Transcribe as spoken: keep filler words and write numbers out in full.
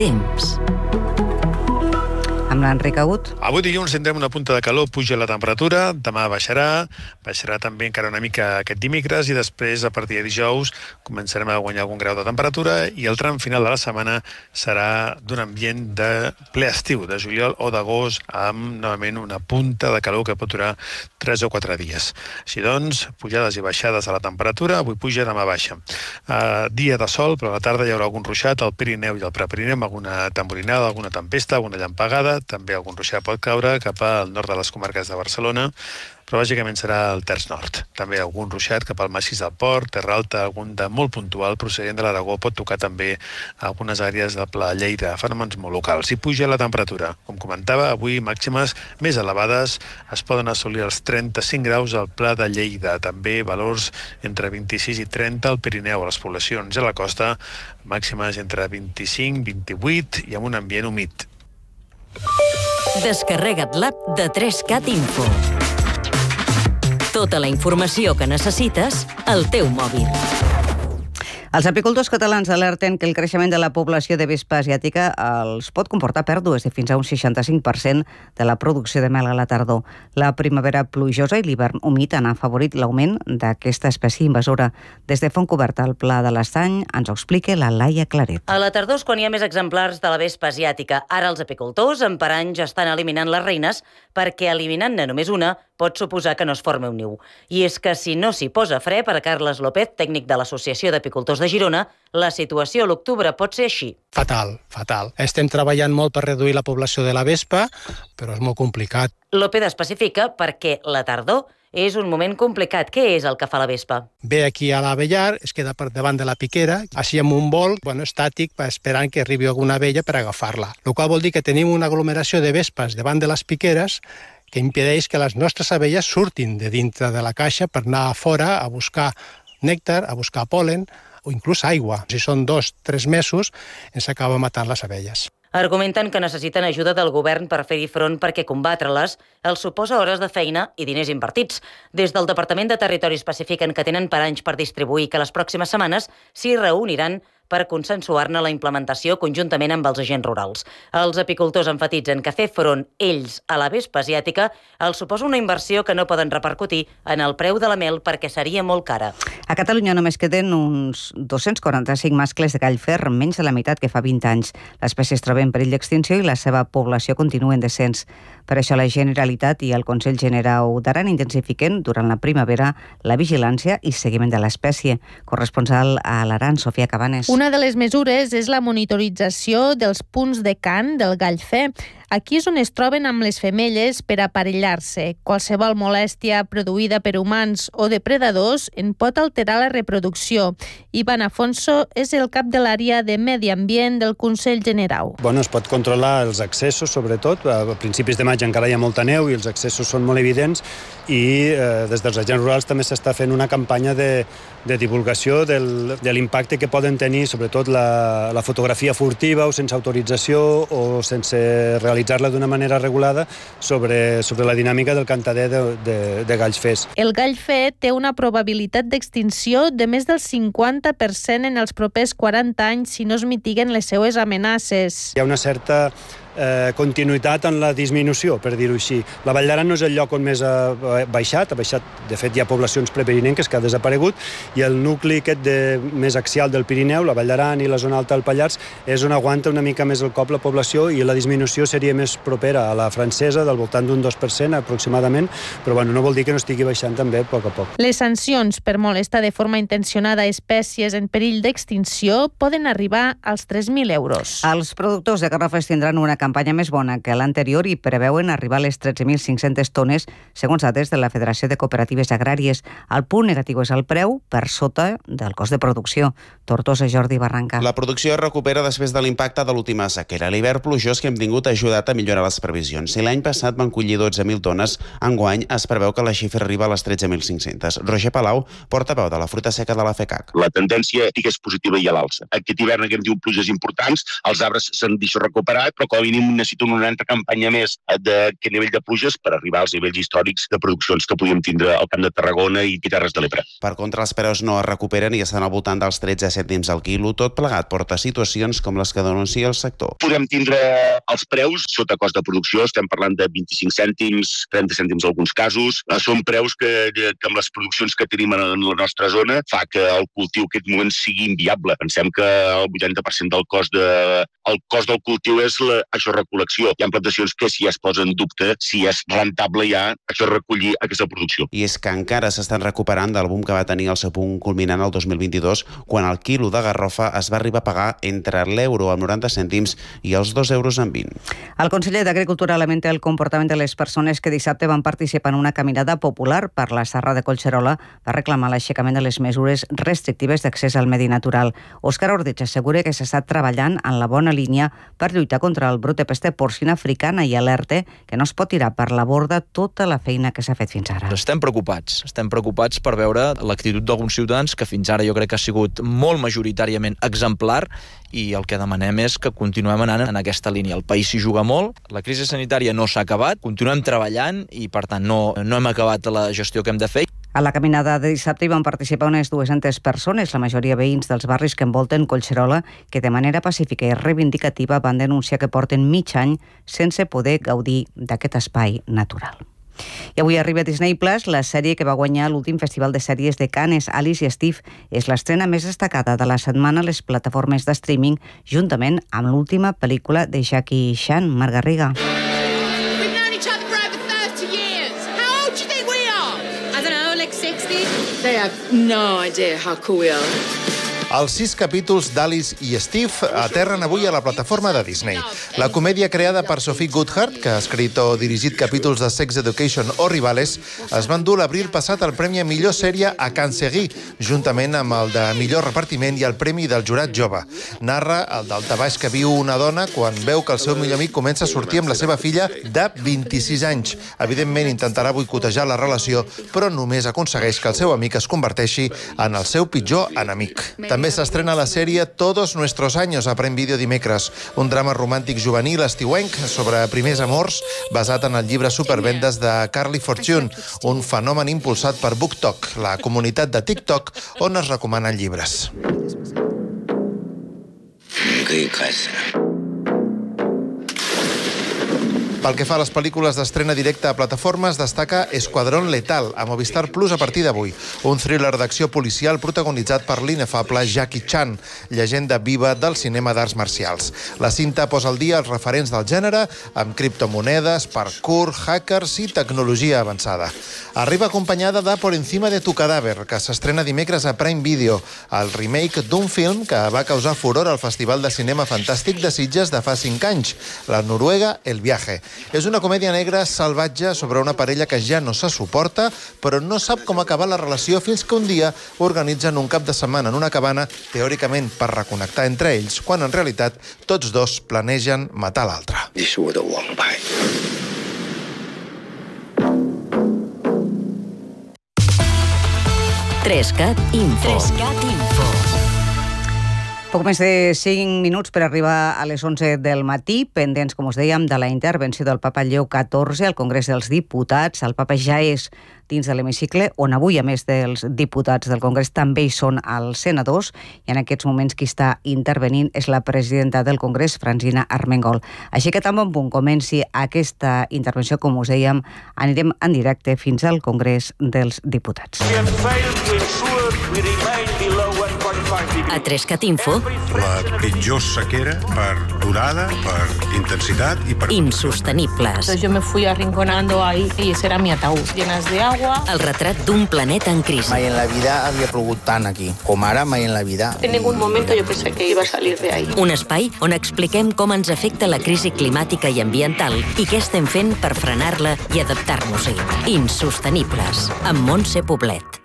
Temps. Amb l'Enric Agut. Avui dilluns tindrem una punta de calor, puja la temperatura, demà baixarà, baixarà també encara una mica aquest dimecres i després, a partir de dijous, començarem a guanyar algun grau de temperatura i el tram final de la setmana serà d'un ambient de ple estiu, de juliol o d'agost, amb novament una punta de calor que pot durar tres o quatre dies. Així doncs, pujades i baixades de la temperatura, avui puja, demà baixa. Uh, dia de sol, però a la tarda hi haurà algun ruixat al Pirineu i al Prepirineu, amb alguna tamborinada, alguna tempesta, alguna llampegada. També algun ruixat pot caure cap al nord de les comarques de Barcelona, però bàsicament serà el terç nord. També algun ruixat cap al massís del Port, Terra Alta, algun de molt puntual procedent de l'Aragó, pot tocar també algunes àrees de Pla Lleida, fenòmens molt locals. I puja la temperatura. Com comentava, avui màximes més elevades, es poden assolir els trenta-cinc graus al Pla de Lleida, també valors entre vint-i-sis i trenta al Pirineu, a les poblacions i a la costa, màximes entre vint-i-cinc i vint-i-vuit i amb un ambient humit. Descarrega't l'app de tres cat Info. Tota la informació que necessites al teu mòbil. Els apicultors catalans alerten que el creixement de la població de vespa asiàtica els pot comportar pèrdues de fins a un seixanta-cinc per cent de la producció de mel a la tardor. La primavera plujosa i l'hivern humit han afavorit l'augment d'aquesta espècie invasora. Des de Fontcoberta, al Pla de l'Estany, ens ho explica la Laia Claret. A la tardor és quan hi ha més exemplars de la vespa asiàtica. Ara els apicultors, en parany, ja estan eliminant les reines perquè eliminant-ne només una pot suposar que no es formi un niu. I és que si no s'hi posa fre, per a Carles López, tècnic de l'Associació d'Apicultors de Girona, la situació a l'octubre pot ser així. Fatal, fatal. Estem treballant molt per reduir la població de la vespa, però és molt complicat. López especifica perquè la tardor és un moment complicat. Què és el que fa la vespa? Ve aquí a l'avellar, es queda per davant de la piquera, així amb un vol bueno, estàtic, esperant que arribi alguna abella per agafar-la. El qual vol dir que tenim una aglomeració de vespes davant de les piqueres que impedeix que les nostres abelles surtin de dintre de la caixa per anar a fora a buscar nèctar, a buscar pol·len o inclús aigua. Si són dos, tres mesos, ens acaba matant les abelles. Argumenten que necessiten ajuda del govern per fer-hi front perquè combatre-les els suposa hores de feina i diners invertits. Des del Departament de Territori especifiquen que tenen paranys per distribuir i que les pròximes setmanes s'hi reuniran per consensuar-ne la implementació conjuntament amb els agents rurals. Els apicultors enfatitzen que fer front ells a la vespa asiàtica els suposa una inversió que no poden repercutir en el preu de la mel perquè seria molt cara. A Catalunya només queden uns dos-cents quaranta-cinc mascles de gallfer, menys de la meitat que fa vint anys. L'espècie es troba en perill d'extinció i la seva població continua en descens. Per això la Generalitat i el Consell Generau d'Aran intensifiquen durant la primavera la vigilància i seguiment de l'espècie. Corresponsal a l'Aran, Sofia Cabanes. Una de les mesures és la monitorització dels punts de cant del gallfer. Aquí és on es troben amb les femelles per aparellar-se. Qualsevol molèstia produïda per humans o depredadors en pot alterar la reproducció. Ivan Afonso és el cap de l'àrea de Medi Ambient del Consell Generau. Bueno, es pot controlar els accessos, sobretot. A principis de maig encara hi ha molta neu i els accessos són molt evidents i eh, des dels agents rurals també s'està fent una campanya de, de divulgació del, de l'impacte que poden tenir, sobretot la, la fotografia furtiva o sense autorització o sense realitzar-la d'una manera regulada sobre, sobre la dinàmica del cantader de, de, de galls fers. El gall fer té una probabilitat d'extinció de més del cinquanta per cent en els propers quaranta anys si no es mitiguen les seues amenaces. Hi ha una certa eh, continuïtat en la disminució, per dir-ho així. La Vall d'Aran no és el lloc on més ha baixat, ha baixat, de fet hi ha poblacions prepirinenques que ha desaparegut, i el nucli aquest de, més axial del Pirineu, la Vall d'Aran i la zona alta del Pallars, és on aguanta una mica més el cop la població i la disminució seria més propera a la francesa, del voltant d'un dos per cent aproximadament, però bueno, no vol dir que no estigui baixant també a poc a poc. Les sancions per molestar de forma intencionada espècies en perill d'extinció poden arribar als tres mil euros. Els productors de garrofes tindran una campanya més bona que l'anterior i preveuen arribar a les tretze mil cinc-centes tones, segons dades de la Federació de Cooperatives Agràries. El punt negatiu és el preu per sota del cost de producció. Tortosa, Jordi Barranca. La producció es recupera després de l'impacte de l'última sequera. L'hivern plujós que hem tingut ha ajudat a millorar les previsions. Si l'any passat van collir dotze mil tones, enguany es preveu que la xifra arriba a les tretze mil cinc-centes. Roger Palau, portaveu de la fruita seca de la FECAC. La tendència és positiva i a l'alça. Aquest hivern haguem tingut pluges importants, els arbres s'han deixat recuperar, però com a mínim necessiten una altra campanya més d'aquest nivell de pluges per arribar als nivells històrics de produccions que podíem tindre al Camp de Tarragona i Terres de l'Ebre. Per contra, els preus no es recuperen i estan al voltant dels tretze cèntims al quilo. Tot plegat porta situacions com les que denuncia el sector. Podem tindre els preus sota cost de producció, estem parlant de vint-i-cinc cèntims, trenta cèntims en alguns casos. Són preus que, que amb les produccions que tenim en la nostra zona fa que el cultiu en aquest moment sigui inviable. Pensem que el vuitanta per cent del cost, de, el cost del cultiu és la, això recol·lecció. Hi ha plantacions que si es posa en dubte si és rentable ja això recollir aquesta producció. I és que encara s'estan recuperant del boom que va tenir el seu punt culminant el dos mil vint-i-dos, quan el quilo de garrofa es va arribar a pagar entre l'euro amb noranta cèntims i els dos euros amb vint. El conseller d'Agricultura lamenta el comportament de les persones que dissabte van participar en una caminada popular per la Serra de Collserola per reclamar l'aixecament de les mesures restrictives d'accés al medi natural. Òscar Ordeig assegura que s'està treballant en la bona línia per lluitar contra el brot de pesta porcina africana i alerta que no es pot tirar per la borda tota la feina que s'ha fet fins ara. Estem preocupats, estem preocupats per veure l'actitud d'alguns ciutadans que fins ara jo crec que ha sigut molt majoritàriament exemplar i el que demanem és que continuem anant en aquesta línia. El país s'hi juga molt, la crisi sanitària no s'ha acabat, continuem treballant i per tant no, no hem acabat la gestió que hem de fer. A la caminada de dissabte hi van participar unes dues-centes persones, la majoria veïns dels barris que envolten Collserola, que de manera pacífica i reivindicativa van denunciar que porten mig any sense poder gaudir d'aquest espai natural. I avui arriba a Disney Plus la sèrie que va guanyar l'últim Festival de Sèries de Cannes, Alice i Steve. És l'estrena més destacada de la setmana a les plataformes de streaming, juntament amb l'última pel·lícula de Jackie Chan, Marc Garriga. We've known each other for over thirty years. How old do you think we are? I don't know, like sixty? They have no idea how cool we are. Els sis capítols d'Alice i Steve aterren avui a la plataforma de Disney. La comèdia creada per Sophie Goodhart, que ha escrit o dirigit capítols de Sex Education o Rivales, es va endur l'abril passat el Premi a Millor Sèrie a Can Seguí, juntament amb el de Millor Repartiment i el Premi del Jurat Jove. Narra el daltabaix que viu una dona quan veu que el seu millor amic comença a sortir amb la seva filla de vint-i-sis anys. Evidentment intentarà boicotejar la relació, però només aconsegueix que el seu amic es converteixi en el seu pitjor enemic. També s'estrena la sèrie Todos Nuestros Años a Prime Video dimecres, un drama romàntic juvenil estiuenc sobre primers amors basat en el llibre Supervendes de Carly Fortune, un fenomen impulsat per BookTok, la comunitat de TikTok on es recomanen llibres. Pel que fa a les pel·lícules d'estrena directa a plataformes, destaca Esquadrón Letal, a Movistar Plus a partir d'avui. Un thriller d'acció policial protagonitzat per l'inefable Jackie Chan, llegenda viva del cinema d'arts marcials. La cinta posa al dia els referents del gènere amb criptomonedes, parkour, hackers i tecnologia avançada. Arriba acompanyada de Por encima de tu cadàver, que s'estrena dimecres a Prime Video, el remake d'un film que va causar furor al Festival de Cinema Fantàstic de Sitges de fa cinc anys, la noruega El Viaje. És una comèdia negra salvatge sobre una parella que ja no se suporta, però no sap com acabar la relació fins que un dia organitzen un cap de setmana en una cabana, teòricament per reconnectar entre ells, quan en realitat tots dos planegen matar l'altre. Trescat Info. Trescat Info. Poc més de cinc minuts per arribar a les onze del matí, pendents, com us dèiem, de la intervenció del papa Lleó catorze al Congrés dels Diputats. El papa ja és dins de l'hemicicle, on avui, a més dels diputats del Congrés, també hi són els senadors, i en aquests moments qui està intervenint és la presidenta del Congrés, Francina Armengol. Així que tan bon punt comenci aquesta intervenció, com us dèiem, anirem en directe fins al Congrés dels Diputats. A Trescat Info. La pitjor sequera per durada, per intensitat i per... Insostenibles. Yo me fui arrinconando ahí y ese era mi ataúd, llenas de agua. El retrat d'un planeta en crisi. Mai en la vida havia plogut tant aquí, com ara mai en la vida. En ningún momento yo pensé que iba a salir de ahí. Un espai on expliquem com ens afecta la crisi climàtica i ambiental i què estem fent per frenar-la i adaptar-nos-hi. Insostenibles, amb Montse Poblet.